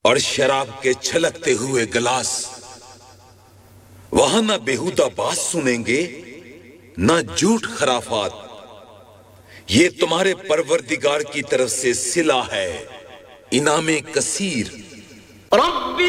और शराब के छलकते हुए गिलास। वहां ना बेहुदा बात सुनेंगे, ना झूठ खराफात। ये तुम्हारे परवरदिगार की तरफ से सिला है, इनामे कसीर।